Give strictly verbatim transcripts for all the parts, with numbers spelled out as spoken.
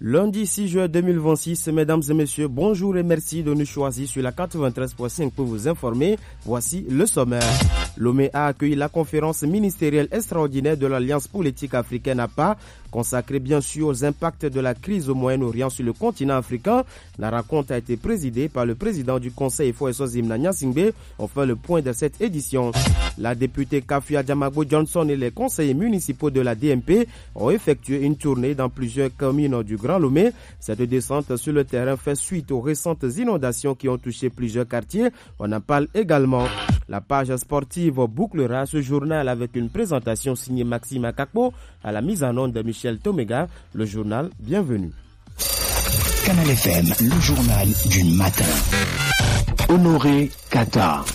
Lundi six juin deux mille vingt-six, mesdames et messieurs, bonjour et merci de nous choisir sur la quatre-vingt-treize point cinq pour vous informer. Voici le sommaire. Lomé a accueilli la conférence ministérielle extraordinaire de l'Alliance politique africaine A P A, consacrée bien sûr aux impacts de la crise au Moyen-Orient sur le continent africain. La rencontre a été présidée par le président du Conseil Foyeso-Zimna Nyasingbe. On fait le point de cette édition. La députée Kafia Djamago Johnson et les conseillers municipaux de la D M P ont effectué une tournée dans plusieurs communes du Grand Lomé. Cette descente sur le terrain fait suite aux récentes inondations qui ont touché plusieurs quartiers. On en parle également. La page sportive bouclera ce journal avec une présentation signée Maxime Akakpo à la mise en onde de Michel Tomega. Le journal, bienvenue. Canal F M, le journal du matin. Honoré Qatar.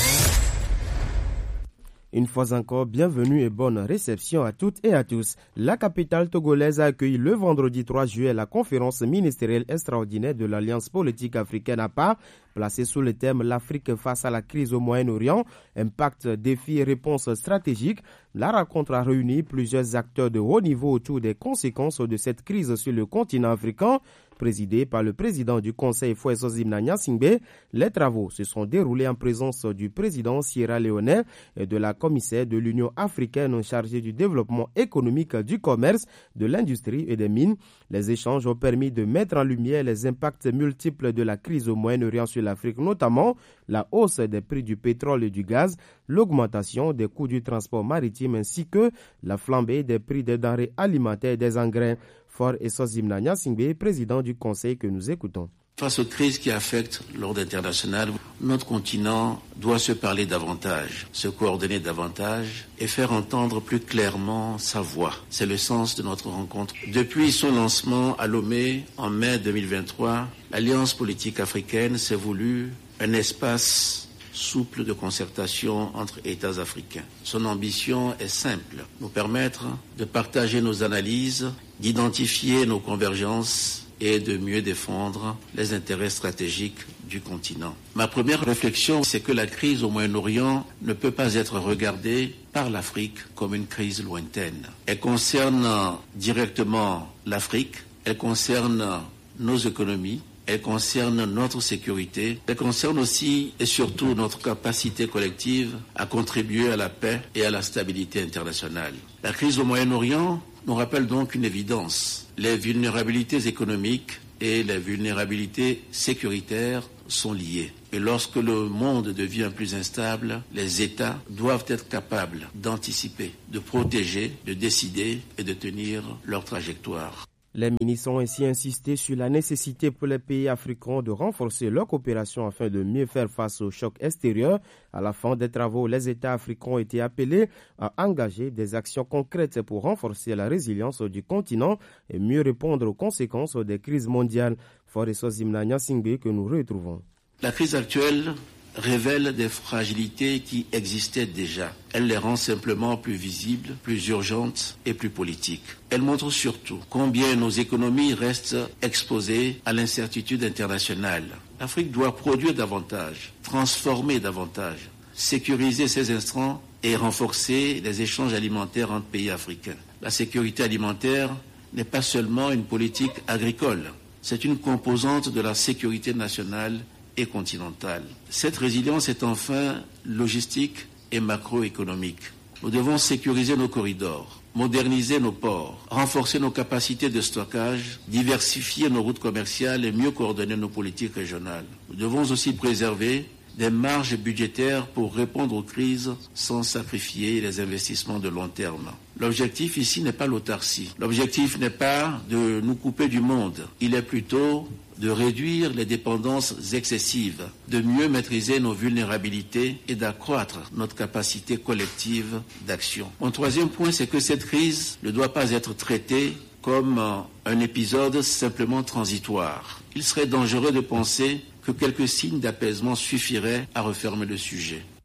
Une fois encore, bienvenue et bonne réception à toutes et à tous. La capitale togolaise a accueilli le vendredi trois juillet la conférence ministérielle extraordinaire de l'Alliance politique africaine A P A, placée sous le thème « L'Afrique face à la crise au Moyen-Orient, impact, défis et réponses stratégiques ». La rencontre a réuni plusieurs acteurs de haut niveau autour des conséquences de cette crise sur le continent africain. Présidé par le président du Conseil Foyeso-Zimna Nyasingbe, les travaux se sont déroulés en présence du président sierra-léonais et de la commissaire de l'Union africaine chargée du développement économique, du commerce, de l'industrie et des mines. Les échanges ont permis de mettre en lumière les impacts multiples de la crise au Moyen-Orient sur l'Afrique, notamment la hausse des prix du pétrole et du gaz, l'augmentation des coûts du transport maritime ainsi que la flambée des prix des denrées alimentaires et des engrais. Foyeso-Zimna Nyasingbe, président du Conseil que nous écoutons. Face aux crises qui affectent l'ordre international, notre continent doit se parler davantage, se coordonner davantage et faire entendre plus clairement sa voix. C'est le sens de notre rencontre. Depuis son lancement à Lomé en mai deux mille vingt-trois, l'Alliance politique africaine s'est voulue un espace souple de concertation entre États africains. Son ambition est simple, nous permettre de partager nos analyses, d'identifier nos convergences et de mieux défendre les intérêts stratégiques du continent. Ma première réflexion, c'est que la crise au Moyen-Orient ne peut pas être regardée par l'Afrique comme une crise lointaine. Elle concerne directement l'Afrique, elle concerne nos économies, elle concerne notre sécurité, elle concerne aussi et surtout notre capacité collective à contribuer à la paix et à la stabilité internationale. La crise au Moyen-Orient nous rappelle donc une évidence. Les vulnérabilités économiques et les vulnérabilités sécuritaires sont liées. Et lorsque le monde devient plus instable, les États doivent être capables d'anticiper, de protéger, de décider et de tenir leur trajectoire. Les ministres ont ainsi insisté sur la nécessité pour les pays africains de renforcer leur coopération afin de mieux faire face aux chocs extérieurs. À la fin des travaux, les États africains ont été appelés à engager des actions concrètes pour renforcer la résilience du continent et mieux répondre aux conséquences des crises mondiales. Foyeso-Zimna Nyasingbe que nous retrouvons. La crise actuelle révèle des fragilités qui existaient déjà. Elle les rend simplement plus visibles, plus urgentes et plus politiques. Elle montre surtout combien nos économies restent exposées à l'incertitude internationale. L'Afrique doit produire davantage, transformer davantage, sécuriser ses intrants et renforcer les échanges alimentaires entre pays africains. La sécurité alimentaire n'est pas seulement une politique agricole, c'est une composante de la sécurité nationale et continentale. Cette résilience est enfin logistique et macroéconomique. Nous devons sécuriser nos corridors, moderniser nos ports, renforcer nos capacités de stockage, diversifier nos routes commerciales et mieux coordonner nos politiques régionales. Nous devons aussi préserver des marges budgétaires pour répondre aux crises sans sacrifier les investissements de long terme. L'objectif ici n'est pas l'autarcie. L'objectif n'est pas de nous couper du monde. Il est plutôt de réduire les dépendances excessives, de mieux maîtriser nos vulnérabilités et d'accroître notre capacité collective d'action. Mon troisième point, c'est que cette crise ne doit pas être traitée comme un épisode simplement transitoire. Il serait dangereux de penser que quelques signes d'apaisement suffiraient à refermer le sujet.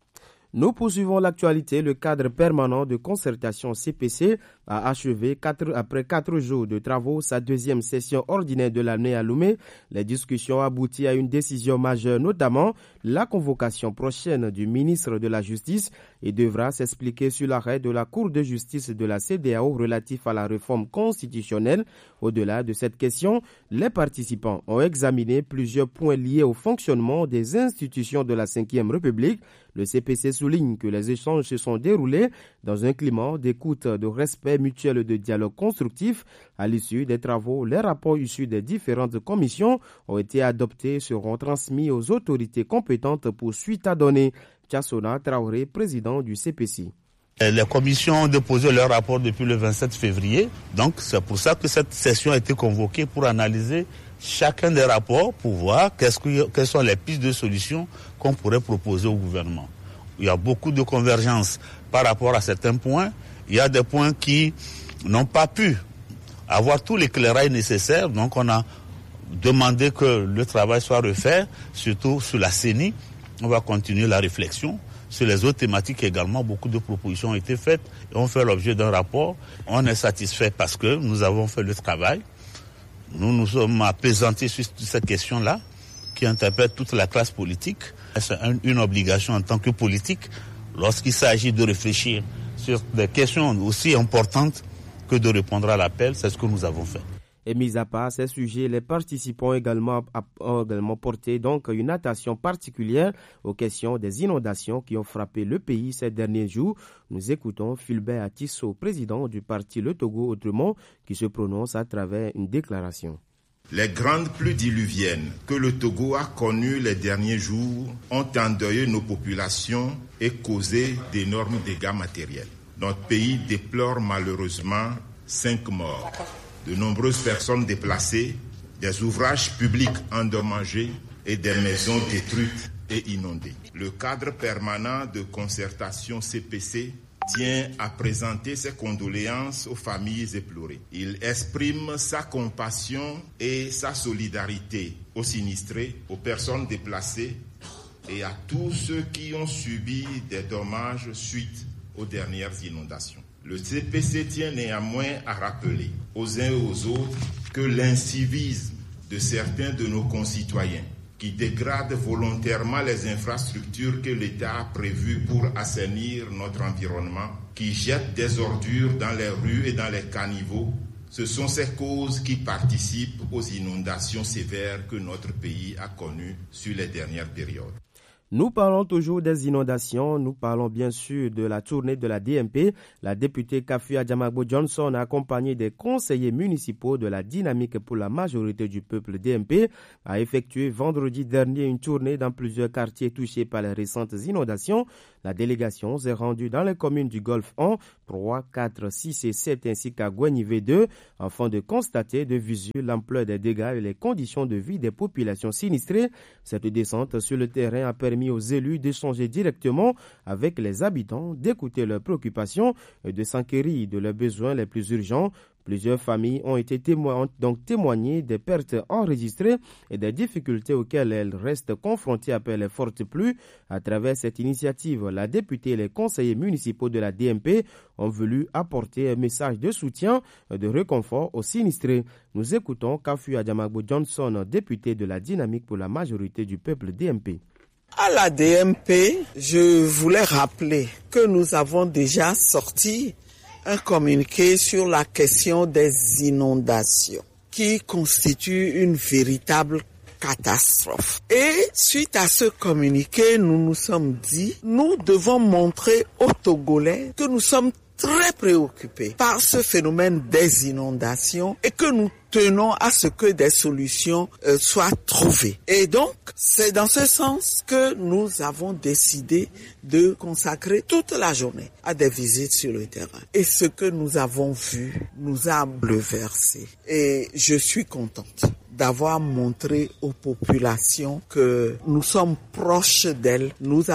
Nous poursuivons l'actualité. Le cadre permanent de concertation C P C a achevé quatre, après quatre jours de travaux sa deuxième session ordinaire de l'année à Lomé. Les discussions ont abouti à une décision majeure, notamment la convocation prochaine du ministre de la Justice et devra s'expliquer sur l'arrêt de la Cour de justice de la C E D E A O relatif à la réforme constitutionnelle. Au-delà de cette question, les participants ont examiné plusieurs points liés au fonctionnement des institutions de la cinquième République. Le C P C souligne que les échanges se sont déroulés dans un climat d'écoute, de respect mutuel et de dialogue constructif. À l'issue des travaux, les rapports issus des différentes commissions ont été adoptés et seront transmis aux autorités compétentes pour suite à donner. Tchassona Traoré, président du C P C. Les commissions ont déposé leur rapport depuis le vingt-sept février. Donc c'est pour ça que cette session a été convoquée pour analyser chacun des rapports pour voir qu'est-ce que, quelles sont les pistes de solutions qu'on pourrait proposer au gouvernement. Il y a beaucoup de convergences par rapport à certains points. Il y a des points qui n'ont pas pu avoir tout l'éclairage nécessaire. Donc on a demandé que le travail soit refait, surtout sur la C E N I. On va continuer la réflexion. Sur les autres thématiques également, beaucoup de propositions ont été faites et ont fait l'objet d'un rapport. On est satisfait parce que nous avons fait le travail. Nous nous sommes apaisantés sur cette question-là qui interpelle toute la classe politique. C'est une obligation en tant que politique lorsqu'il s'agit de réfléchir sur des questions aussi importantes que de répondre à l'appel. C'est ce que nous avons fait. Et mis à part ces sujets, les participants ont également, ont également porté donc une attention particulière aux questions des inondations qui ont frappé le pays ces derniers jours. Nous écoutons Fulbert Atisso, président du parti Le Togo Autrement, qui se prononce à travers une déclaration. Les grandes pluies diluviennes que le Togo a connues les derniers jours ont endeuillé nos populations et causé d'énormes dégâts matériels. Notre pays déplore malheureusement cinq morts. De nombreuses personnes déplacées, des ouvrages publics endommagés et des maisons détruites et inondées. Le cadre permanent de concertation C P C tient à présenter ses condoléances aux familles éplorées. Il exprime sa compassion et sa solidarité aux sinistrés, aux personnes déplacées et à tous ceux qui ont subi des dommages suite aux dernières inondations. Le C P C tient néanmoins à rappeler aux uns et aux autres que l'incivisme de certains de nos concitoyens qui dégradent volontairement les infrastructures que l'État a prévues pour assainir notre environnement, qui jettent des ordures dans les rues et dans les caniveaux, ce sont ces causes qui participent aux inondations sévères que notre pays a connues sur les dernières périodes. Nous parlons toujours des inondations, nous parlons bien sûr de la tournée de la D M P. La députée Kafu Adjamagbo Johnson, accompagnée des conseillers municipaux de la Dynamique pour la majorité du peuple D M P, a effectué vendredi dernier une tournée dans plusieurs quartiers touchés par les récentes inondations. La délégation s'est rendue dans les communes du Golfe un, trois, quatre, six et sept ainsi qu'à Gouenivé deux, afin de constater de visu l'ampleur des dégâts et les conditions de vie des populations sinistrées. Cette descente sur le terrain a permis aux élus d'échanger directement avec les habitants, d'écouter leurs préoccupations et de s'enquérir de leurs besoins les plus urgents. Plusieurs familles ont été témo- ont donc témoigné des pertes enregistrées et des difficultés auxquelles elles restent confrontées après les fortes pluies. À travers cette initiative, la députée et les conseillers municipaux de la D M P ont voulu apporter un message de soutien et de réconfort aux sinistrés. Nous écoutons Kafu Adjamagbo Johnson, député de la Dynamique pour la majorité du peuple D M P. À la D M P, je voulais rappeler que nous avons déjà sorti un communiqué sur la question des inondations qui constitue une véritable catastrophe. Et suite à ce communiqué, nous nous sommes dit, nous devons montrer aux Togolais que nous sommes très préoccupés par ce phénomène des inondations et que nous tenons à ce que des solutions euh, soient trouvées. Et donc, c'est dans ce sens que nous avons décidé de consacrer toute la journée à des visites sur le terrain. Et ce que nous avons vu nous a bouleversés. Et je suis contente d'avoir montré aux populations que nous sommes proches d'elles. Nous avons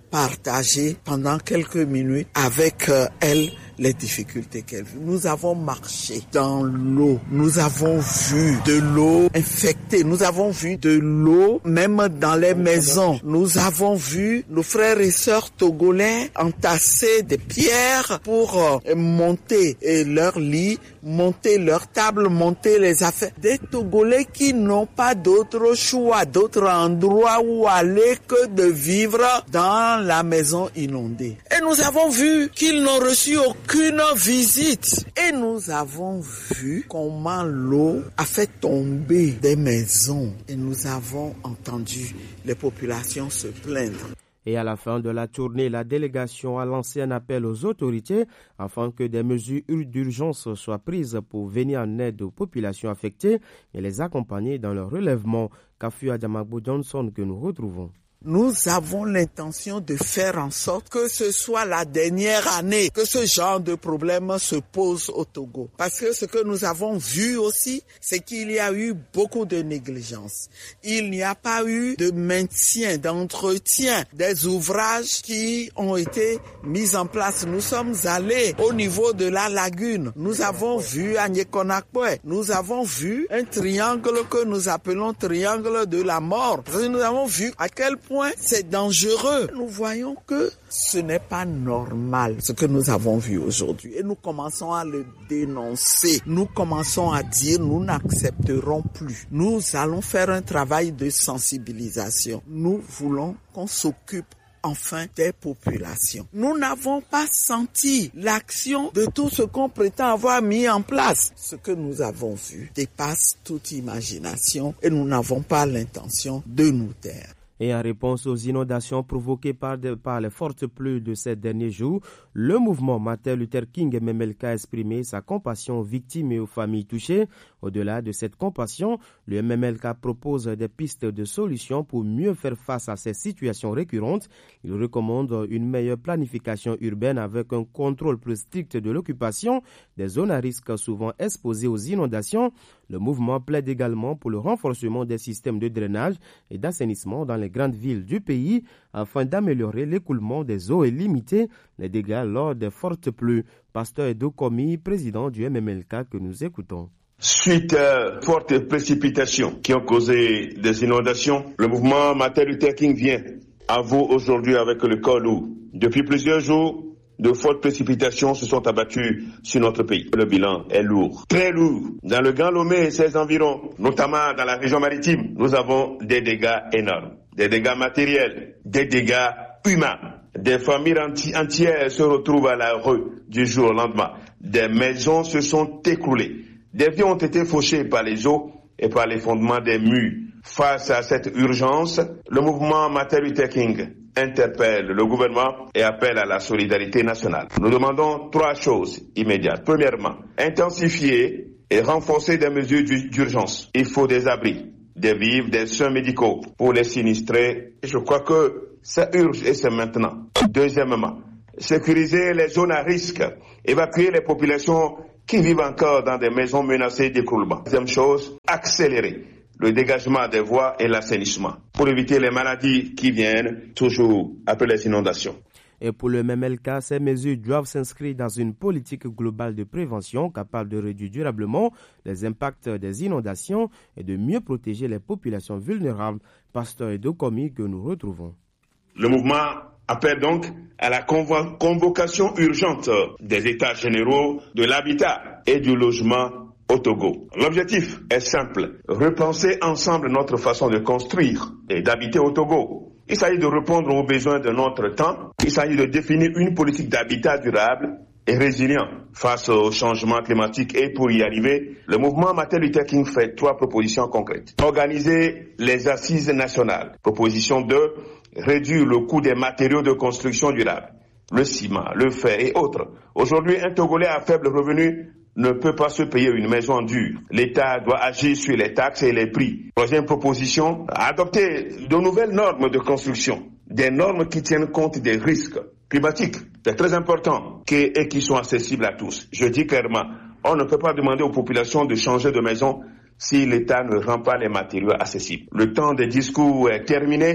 partagé pendant quelques minutes avec euh, elle les difficultés qu'elle vit. Nous avons marché dans l'eau, nous avons vu de l'eau infectée, nous avons vu de l'eau même dans les maisons. Nous avons vu nos frères et sœurs togolais entasser des pierres pour euh, monter et leur lit, monter leur table, monter les affaires. Des Togolais qui n'ont pas d'autre choix, d'autre endroit où aller que de vivre dans la maison inondée. Et nous avons vu qu'ils n'ont reçu aucune visite. Et nous avons vu comment l'eau a fait tomber des maisons. Et nous avons entendu les populations se plaindre. Et à la fin de la tournée, la délégation a lancé un appel aux autorités afin que des mesures d'urgence soient prises pour venir en aide aux populations affectées et les accompagner dans leur relèvement. Kafu Adjamagbo Johnson que nous retrouvons. Nous avons l'intention de faire en sorte que ce soit la dernière année que ce genre de problème se pose au Togo. Parce que ce que nous avons vu aussi, c'est qu'il y a eu beaucoup de négligence. Il n'y a pas eu de maintien, d'entretien des ouvrages qui ont été mis en place. Nous sommes allés au niveau de la lagune. Nous avons vu à Nyekonakwe. Nous avons vu un triangle que nous appelons triangle de la mort. Nous avons vu à quel point c'est dangereux. Nous voyons que ce n'est pas normal ce que nous avons vu aujourd'hui et nous commençons à le dénoncer. Nous commençons à dire nous n'accepterons plus. Nous allons faire un travail de sensibilisation. Nous voulons qu'on s'occupe enfin des populations. Nous n'avons pas senti l'action de tout ce qu'on prétend avoir mis en place. Ce que nous avons vu dépasse toute imagination et nous n'avons pas l'intention de nous taire. Et en réponse aux inondations provoquées par, de, par les fortes pluies de ces derniers jours, le mouvement Martin Luther King M M L K a exprimé sa compassion aux victimes et aux familles touchées. Au-delà de cette compassion, le M M L K propose des pistes de solutions pour mieux faire face à ces situations récurrentes. Il recommande une meilleure planification urbaine avec un contrôle plus strict de l'occupation des zones à risque souvent exposées aux inondations. Le mouvement plaide également pour le renforcement des systèmes de drainage et d'assainissement dans les grandes villes du pays afin d'améliorer l'écoulement des eaux et limiter les dégâts lors des fortes pluies. Pasteur Edo Komi, président du M M L K que nous écoutons. Suite à fortes précipitations qui ont causé des inondations, le mouvement Martin Luther King vient à vous aujourd'hui avec le cœur lourd. Depuis plusieurs jours, de fortes précipitations se sont abattues sur notre pays. Le bilan est lourd, très lourd. Dans le Grand Lomé et ses environs, notamment dans la région maritime, nous avons des dégâts énormes. Des dégâts matériels, des dégâts humains. Des familles enti- entières se retrouvent à la rue du jour au lendemain. Des maisons se sont écroulées. Des vies ont été fauchées par les eaux et par l'effondrement des murs. Face à cette urgence, le mouvement Martin Luther King interpelle le gouvernement et appelle à la solidarité nationale. Nous demandons trois choses immédiates. Premièrement, intensifier et renforcer des mesures d'urgence. Il faut des abris, des vivres, des soins médicaux pour les sinistrés. Je crois que ça urge et c'est maintenant. Deuxièmement, sécuriser les zones à risque, évacuer les populations qui vivent encore dans des maisons menacées d'écroulement. Deuxième chose, accélérer le dégagement des voies et l'assainissement pour éviter les maladies qui viennent toujours après les inondations. Et pour le M M L K, ces mesures doivent s'inscrire dans une politique globale de prévention capable de réduire durablement les impacts des inondations et de mieux protéger les populations vulnérables. Pasteur Edo Komi que nous retrouvons. Le mouvement appelle donc à la convo- convocation urgente des États généraux de l'habitat et du logement au Togo. L'objectif est simple, repenser ensemble notre façon de construire et d'habiter au Togo. Il s'agit de répondre aux besoins de notre temps, il s'agit de définir une politique d'habitat durable et résilient face au changement climatique. Et pour y arriver, le mouvement Martin Luther King fait trois propositions concrètes. Organiser les assises nationales. Proposition deux, réduire le coût des matériaux de construction durable, le ciment, le fer et autres. Aujourd'hui, un Togolais à faible revenu ne peut pas se payer une maison dure. L'État doit agir sur les taxes et les prix. Troisième proposition, adopter de nouvelles normes de construction, des normes qui tiennent compte des risques climatiques. C'est très important et qui sont accessibles à tous. Je dis clairement, on ne peut pas demander aux populations de changer de maison si l'État ne rend pas les matériaux accessibles. Le temps des discours est terminé.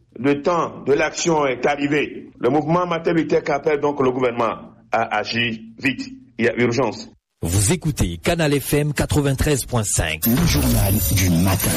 le temps de l'action est arrivé. Le mouvement Mater Luther King appelle donc le gouvernement à agir vite. Il y a urgence. Vous écoutez Canal F M quatre-vingt-treize virgule cinq, le journal du matin.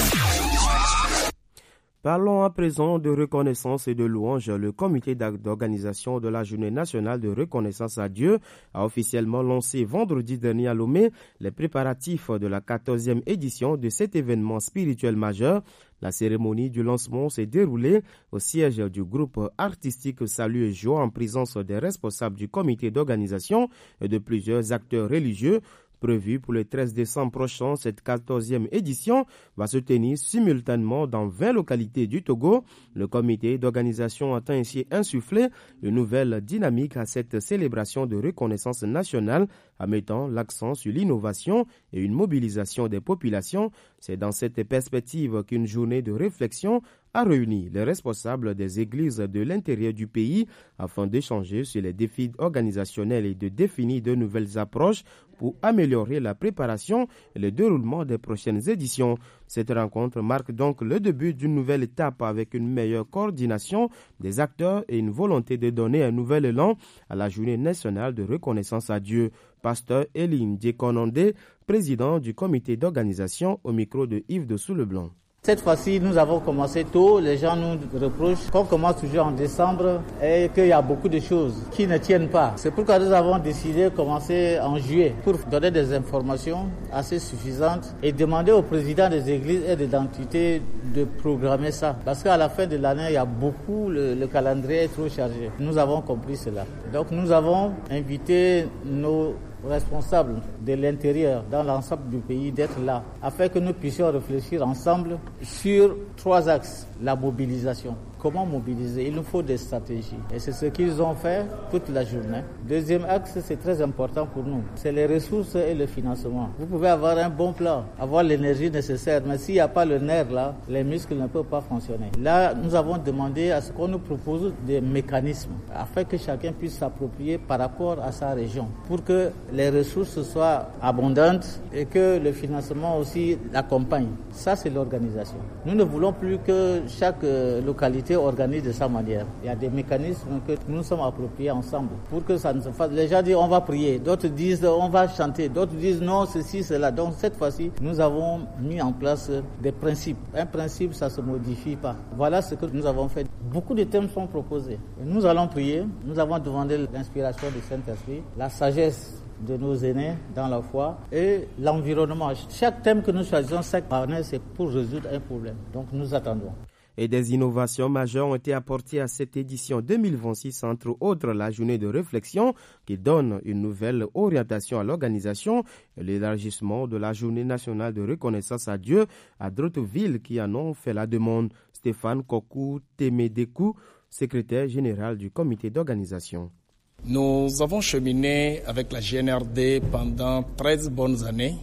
Parlons à présent de reconnaissance et de louange. Le comité d'organisation de la Journée nationale de reconnaissance à Dieu a officiellement lancé vendredi dernier à Lomé les préparatifs de la quatorzième édition de cet événement spirituel majeur. La cérémonie du lancement s'est déroulée au siège du groupe artistique Salut et Joie en présence des responsables du comité d'organisation et de plusieurs acteurs religieux. Prévu pour le treize décembre prochain, cette quatorzième édition va se tenir simultanément dans vingt localités du Togo. Le comité d'organisation a ainsi insufflé une nouvelle dynamique à cette célébration de reconnaissance nationale en mettant l'accent sur l'innovation et une mobilisation des populations. C'est dans cette perspective qu'une journée de réflexion a réuni les responsables des églises de l'intérieur du pays afin d'échanger sur les défis organisationnels et de définir de nouvelles approches pour améliorer la préparation et le déroulement des prochaines éditions. Cette rencontre marque donc le début d'une nouvelle étape avec une meilleure coordination des acteurs et une volonté de donner un nouvel élan à la journée nationale de reconnaissance à Dieu. Pasteur Eline Djekononde, président du comité d'organisation, au micro de Yves de Sous-le-Blanc. Cette fois-ci, nous avons commencé tôt. Les gens nous reprochent qu'on commence toujours en décembre et qu'il y a beaucoup de choses qui ne tiennent pas. C'est pourquoi nous avons décidé de commencer en juillet pour donner des informations assez suffisantes et demander aux présidents des églises et des entités de programmer ça. Parce qu'à la fin de l'année, il y a beaucoup, le, le calendrier est trop chargé. Nous avons compris cela. Donc nous avons invité nos responsables de l'intérieur dans l'ensemble du pays d'être là afin que nous puissions réfléchir ensemble sur trois axes. La mobilisation. Comment mobiliser? Il nous faut des stratégies. Et c'est ce qu'ils ont fait toute la journée. Deuxième axe, c'est très important pour nous. C'est les ressources et le financement. Vous pouvez avoir un bon plan, avoir l'énergie nécessaire, mais s'il n'y a pas le nerf là, les muscles ne peuvent pas fonctionner. Là, nous avons demandé à ce qu'on nous propose des mécanismes afin que chacun puisse s'approprier par rapport à sa région pour que les ressources soient abondantes et que le financement aussi l'accompagne. Ça, c'est l'organisation. Nous ne voulons plus que chaque localité organise de sa manière. Il y a des mécanismes que nous nous sommes appropriés ensemble pour que ça ne se fasse. Les gens disent on va prier, d'autres disent on va chanter, d'autres disent non, ceci, cela. Donc cette fois-ci, nous avons mis en place des principes. Un principe, ça ne se modifie pas. Voilà ce que nous avons fait. Beaucoup de thèmes sont proposés. Et nous allons prier. Nous avons demandé l'inspiration du Saint-Esprit, la sagesse de nos aînés dans la foi et l'environnement. Chaque thème que nous choisissons chaque année, c'est pour résoudre un problème. Donc nous attendons. Et des innovations majeures ont été apportées à cette édition deux mille vingt-six, entre autres la journée de réflexion qui donne une nouvelle orientation à l'organisation et l'élargissement de la journée nationale de reconnaissance à Dieu à d'autres villes qui en ont fait la demande. Stéphane Kokou Temedekou, secrétaire général du comité d'organisation. Nous avons cheminé avec la G N R D pendant treize bonnes années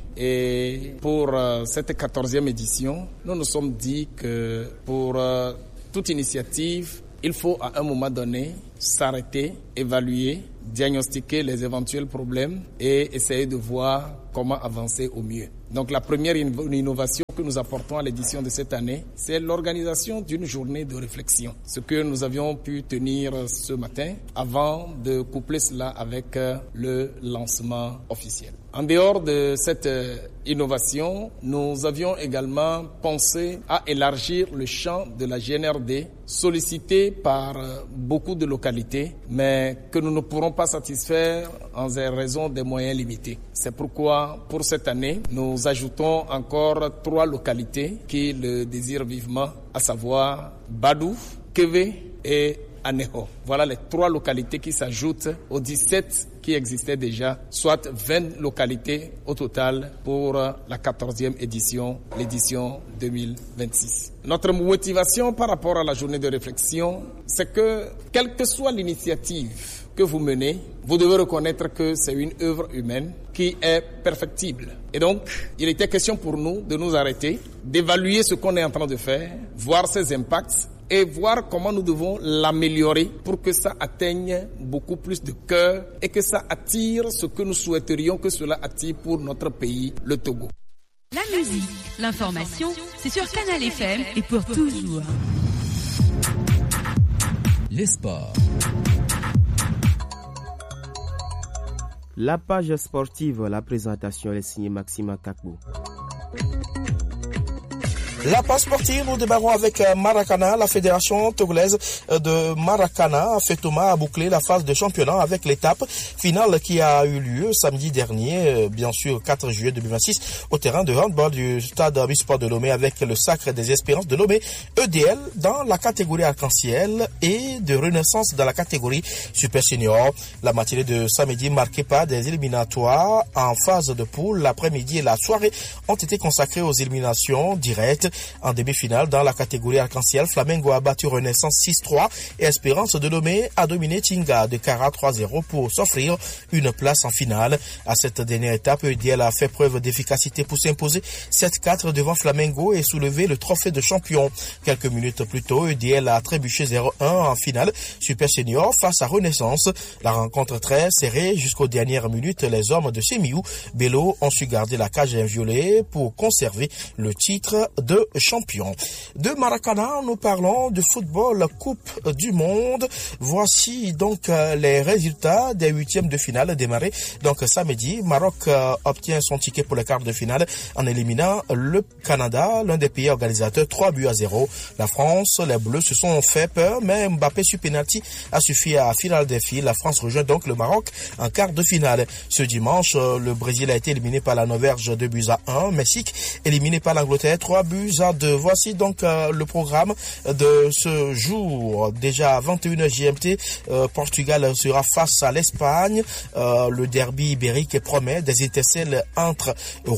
et pour euh, cette quatorzième édition, nous nous sommes dit que pour euh, toute initiative, il faut à un moment donné s'arrêter, évaluer, diagnostiquer les éventuels problèmes et essayer de voir comment avancer au mieux. Donc la première innovation que nous apportons à l'édition de cette année, c'est l'organisation d'une journée de réflexion. Ce que nous avions pu tenir ce matin avant de coupler cela avec le lancement officiel. En dehors de cette innovation, nous avions également pensé à élargir le champ de la G N R D, sollicité par beaucoup de localités, mais que nous ne pourrons pas satisfaire en raison des moyens limités. C'est pourquoi, pour cette année, nous ajoutons encore trois localités qui le désirent vivement, à savoir Badou, Keve et Aneho. Voilà les trois localités qui s'ajoutent aux dix-sept qui existaient déjà, soit vingt localités au total pour la quatorzième édition, l'édition deux mille vingt-six. Notre motivation par rapport à la journée de réflexion, c'est que, quelle que soit l'initiative que vous menez, vous devez reconnaître que c'est une œuvre humaine qui est perfectible. Et donc, il était question pour nous de nous arrêter, d'évaluer ce qu'on est en train de faire, voir ses impacts, et voir comment nous devons l'améliorer pour que ça atteigne beaucoup plus de cœur et que ça attire ce que nous souhaiterions que cela attire pour notre pays, le Togo. La musique, l'information, c'est sur Canal F M et pour toujours. les sports. La page sportive, la présentation est signée Maxima Kakbou. La page sportive, nous démarrons avec Maracana. La fédération togolaise de Maracana a fait Thomas a bouclé la phase de championnat avec l'étape finale qui a eu lieu samedi dernier, bien sûr quatre juillet deux mille vingt-six, au terrain de handball du stade Bisport de Lomé avec le Sacre des Espérances de Lomé, E D L dans la catégorie arc-en-ciel et de Renaissance dans la catégorie super senior. La matinée de samedi marquée par des éliminatoires en phase de poule. L'après-midi et la soirée ont été consacrées aux éliminations directes. En demi-finale, dans la catégorie arc-en-ciel, Flamengo a battu Renaissance six trois et Espérance de Lomé a dominé Tinga de Cara trois zéro pour s'offrir une place en finale. À cette dernière étape, E D L a fait preuve d'efficacité pour s'imposer sept quatre devant Flamengo et soulever le trophée de champion. Quelques minutes plus tôt, E D L a trébuché zéro un en finale Super Senior face à Renaissance. La rencontre très serrée jusqu'aux dernières minutes. Les hommes de Semiou Bello ont su garder la cage inviolée pour conserver le titre de champion. De Maracana, nous parlons de football Coupe du Monde. Voici donc les résultats des huitièmes de finale démarrés donc samedi. Maroc obtient son ticket pour les quarts de finale en éliminant le Canada, l'un des pays organisateurs, trois buts à zéro. La France, les Bleus se sont fait peur, mais Mbappé sur penalty a suffi à finale des filles. La France rejoint donc le Maroc en quart de finale. Ce dimanche, le Brésil a été éliminé par la Norvège deux buts à un. Mexique éliminé par l'Angleterre trois buts à deux. Voici donc euh, le programme de ce jour. Déjà à vingt et une heures G M T, euh, Portugal sera face à l'Espagne. Euh, le derby ibérique promet des étincelles entre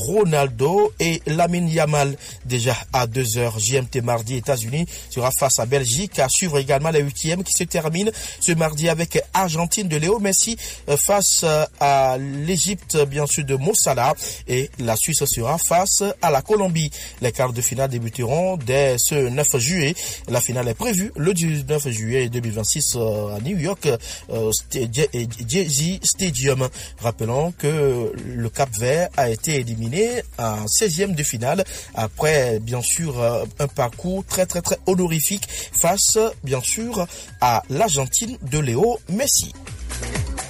Ronaldo et Lamine Yamal. Déjà à deux heures G M T mardi, États-Unis sera face à Belgique. À suivre également les huitièmes qui se terminent ce mardi avec Argentine de Léo Messi euh, face à l'Égypte bien sûr de Mo Salah et la Suisse sera face à la Colombie. Les quarts de finale débuteront dès ce neuf juillet. La finale est prévue le dix-neuf juillet deux mille vingt-six à New York, euh, Jay-Z Stadium. Rappelons que le Cap-Vert a été éliminé en seizième de finale après bien sûr un parcours très très très honorifique face bien sûr à l'Argentine de Léo Messi.